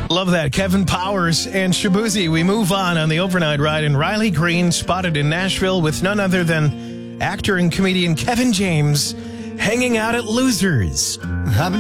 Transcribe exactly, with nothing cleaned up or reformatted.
Love that. Kevin Powers and Shabuzi. We move on on the overnight ride, and Riley Green spotted in Nashville with none other than actor and comedian Kevin James hanging out at Losers.